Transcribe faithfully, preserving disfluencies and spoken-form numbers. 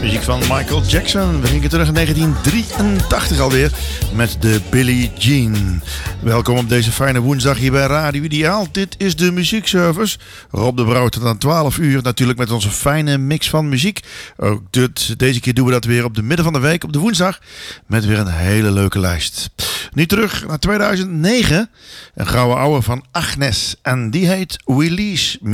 Muziek van Michael Jackson. We gingen terug in negentien drieëntachtig alweer met de Billie Jean. Welkom op deze fijne woensdag hier bij Radio Ideaal. Dit is de muziekservice. Rob de Brouw tot aan twaalf uur natuurlijk met onze fijne mix van muziek. Ook dit, deze keer doen we dat weer op de midden van de week op de woensdag met weer een hele leuke lijst. Nu terug naar tweeduizend negen. Een gouden ouwe van Agnes en die heet Release Me.